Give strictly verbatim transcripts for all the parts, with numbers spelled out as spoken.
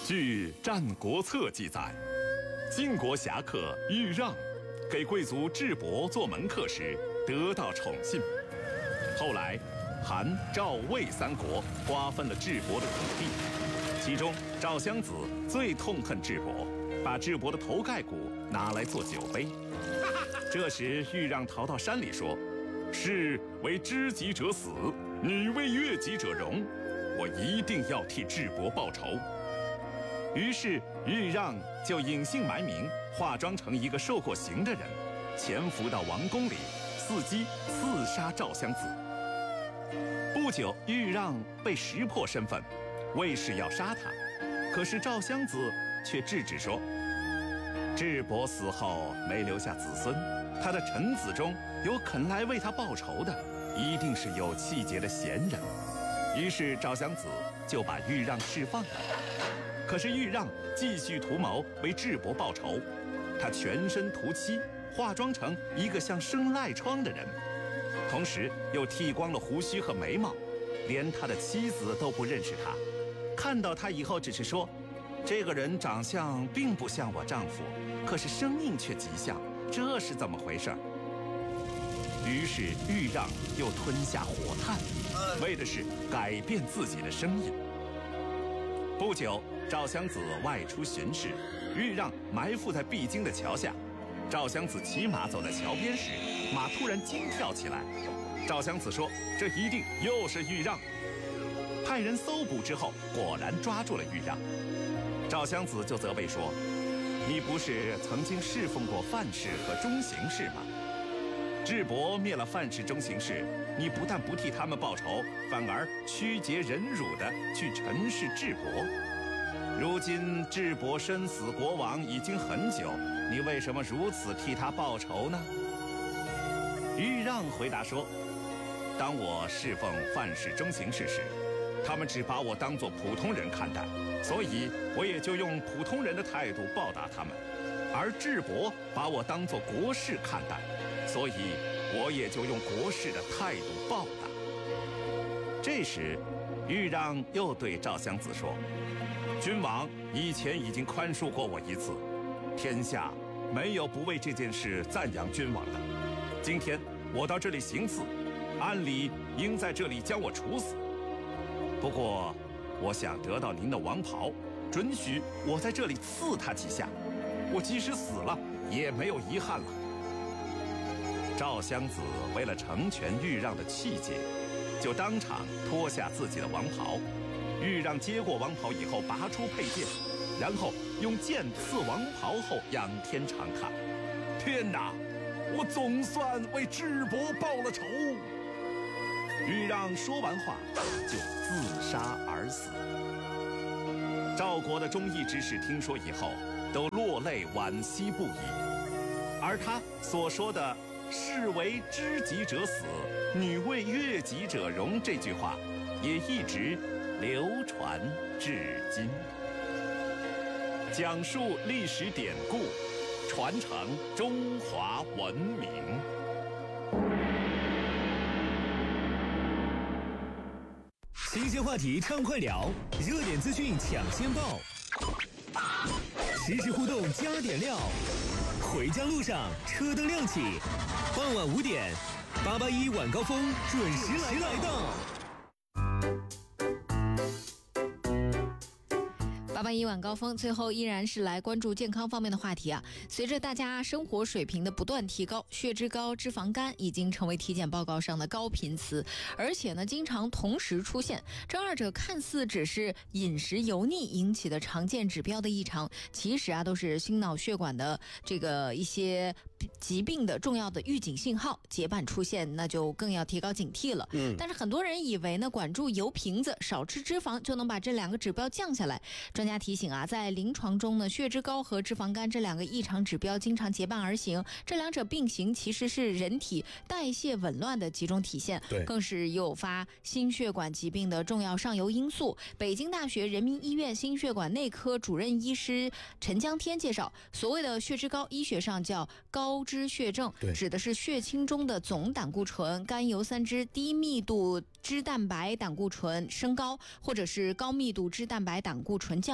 据《战国策》记载，晋国侠客豫让给贵族智伯做门客时得到宠信。后来，韩、赵、魏三国瓜分了智伯的土地，其中赵襄子最痛恨智伯，把智伯的头盖骨拿来做酒杯。这时，豫让逃到山里说：“士为知己者死，女为悦己者容，我一定要替智伯报仇。”于是豫让就隐姓埋名，化妆成一个受过刑的人，潜伏到王宫里，伺机刺杀赵襄子。不久，豫让被识破身份，卫士要杀他，可是赵襄子却制止说：“智伯死后没留下子孙，他的臣子中有肯来为他报仇的，一定是有气节的贤人。”于是赵襄子就把豫让释放了。可是豫让继续图谋为智伯报仇，他全身涂漆，化妆成一个像生赖疮的人，同时又剃光了胡须和眉毛，连他的妻子都不认识他。看到他以后只是说：“这个人长相并不像我丈夫，可是声音却极像，这是怎么回事？”于是豫让又吞下火炭，为的是改变自己的声音。不久，赵襄子外出巡视，豫让埋伏在必经的桥下。赵襄子骑马走在桥边时，马突然惊跳起来。赵襄子说：“这一定又是豫让。”派人搜捕之后，果然抓住了豫让。赵襄子就责备说：“你不是曾经侍奉过范氏和中行氏吗？智伯灭了范氏、中行氏，你不但不替他们报仇，反而曲节忍辱地去陈氏智伯。如今智伯身死国亡已经很久，你为什么如此替他报仇呢？”豫让回答说：“当我侍奉范氏、中行氏时，他们只把我当作普通人看待，所以我也就用普通人的态度报答他们；而智伯把我当作国士看待，所以我也就用国士的态度报答。”这时，豫让又对赵襄子说：“君王以前已经宽恕过我一次，天下没有不为这件事赞扬君王的。今天我到这里行刺，按理应在这里将我处死。不过，我想得到您的王袍，准许我在这里刺他几下，我即使死了也没有遗憾了。”赵襄子为了成全豫让的气节，就当场脱下自己的王袍。豫让接过王袍以后，拔出佩剑，然后用剑刺王袍后仰天长叹：“天哪！我总算为智伯报了仇。”豫让说完话就自杀而死。赵国的忠义之士听说以后，都落泪惋惜不已。而他所说的“士为知己者死，女为悦己者容”这句话，也一直流传至今。讲述历史典故，传承中华文明。 新鲜话题畅快聊，热点资讯抢先报，实时互动加点料。回家路上车灯亮起，傍晚五点，八八一晚高峰准时来到。 八八一晚高峰，最后依然是来关注健康方面的话题啊。随着大家生活水平的不断提高，血脂高、脂肪肝已经成为体检报告上的高频词，而且呢，经常同时出现。这二者看似只是饮食油腻引起的常见指标的异常，其实啊，都是心脑血管的这个一些疾病的重要的预警信号，结伴出现，那就更要提高警惕了。嗯，但是很多人以为呢，管住油瓶子，少吃脂肪就能把这两个指标降下来。专家提醒啊，在临床中呢，血脂高和脂肪肝这两个异常指标经常结伴而行，这两者并行其实是人体代谢紊乱的集中体现，对，更是诱发心血管疾病的重要上游因素。北京大学人民医院心血管内科主任医师陈江天介绍，所谓的血脂高，医学上叫高脂血症，指的是血清中的总胆固醇、甘油三酯低密度脂蛋白胆固醇升高，或者是高密度脂蛋白胆固醇降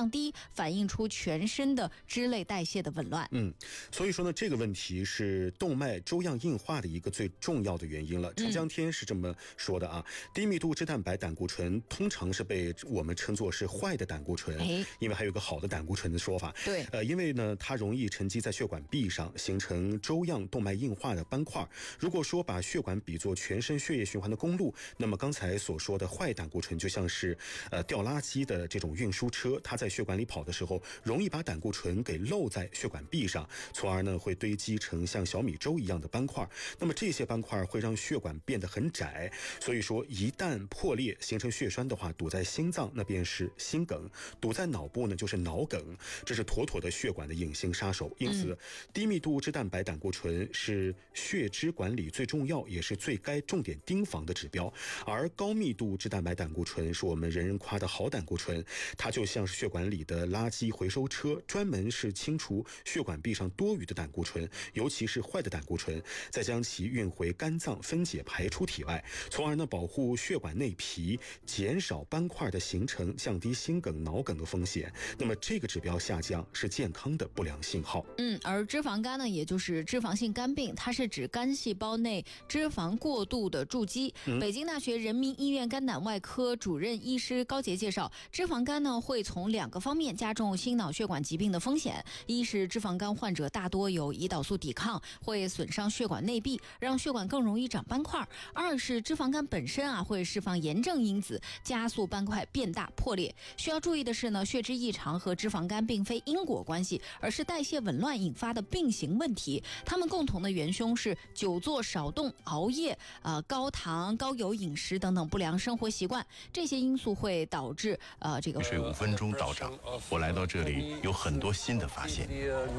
降低，反映出全身的脂类代谢的紊乱。 嗯，所以说呢，这个问题是动脉粥样硬化的一个最重要的原因了。陈江天是这么说的啊，嗯、低密度脂蛋白胆固醇通常是被我们称作是坏的胆固醇，哎、因为还有个好的胆固醇的说法。 对， 呃，因为呢，它容易沉积在血管壁上，形成粥样动脉硬化的斑块。如果说把血管比作全身血液循环的公路，那么刚才所说的坏胆固醇就像是呃吊垃圾的这种运输车，它在血管里跑的时候，容易把胆固醇给漏在血管壁上，从而呢会堆积成像小米粥一样的斑块。那么这些斑块会让血管变得很窄，所以说一旦破裂形成血栓的话，堵在心脏那便是心梗，堵在脑部呢就是脑梗，这是妥妥的血管的隐形杀手。因此，嗯、低密度脂蛋白胆固醇是血脂管理最重要也是最该重点盯防的指标，而高密度脂蛋白胆固醇是我们人人夸的好胆固醇，它就像是血管里的垃圾回收车，专门是清除血管壁上多余的胆固醇，尤其是坏的胆固醇，再将其运回肝脏分解排出体外，从而呢保护血管内皮，减少斑块的形成，降低心梗脑梗的风险。那么这个指标下降是健康的不良信号。 嗯，而脂肪肝呢，也就是脂肪性肝病，它是指肝细胞内脂肪过度的筑基。嗯、北京大学人民医院肝胆外科主任医师高杰介绍，脂肪肝呢会从两个方面加重心脑血管疾病的风险。一是脂肪肝患者大多有胰岛素抵抗，会损伤血管内壁，让血管更容易长斑块；二是脂肪肝本身啊会释放炎症因子，加速斑块变大破裂。需要注意的是呢，血脂异常和脂肪肝并非因果关系，而是代谢紊乱引发的并行问题。它们共同的元凶是久坐少动、熬夜、呃高糖、高油饮食等等不良生活习惯。这些因素会导致呃这个睡五分钟到账。我来到这里有很多新的发现。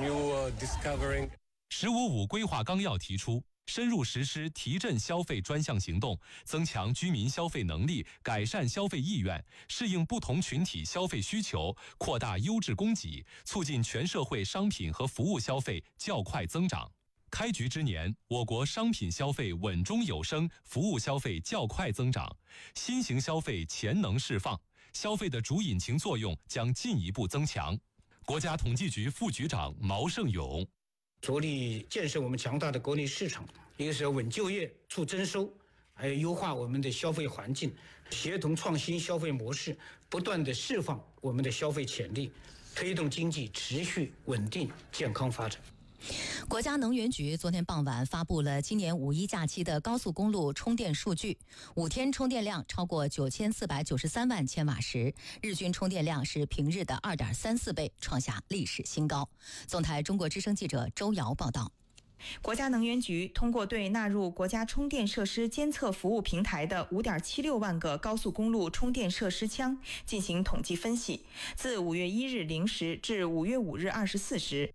十五五规划纲要提出，深入实施提振消费专项行动，增强居民消费能力，改善消费意愿，适应不同群体消费需求，扩大优质供给，促进全社会商品和服务消费较快增长。开局之年，我国商品消费稳中有升，服务消费较快增长，新型消费潜能释放，消费的主引擎作用将进一步增强。国家统计局副局长毛胜勇。 着力建设我们强大的国内市场，一个是要稳就业、促增收，还有优化我们的消费环境，协同创新消费模式，不断地释放我们的消费潜力，推动经济持续稳定健康发展。 国家能源局昨天傍晚发布了今年五一假期的高速公路充电数据，五天充电量超过九千四百九十三万千瓦时，日均充电量是平日的二点三四倍，创下历史新高。总台中国之声记者周瑶报道。 国家能源局通过对纳入国家充电设施监测服务平台的 五点七六万个高速公路充电设施腔进行统计分析，自五月一日零时至五月五日二十四时，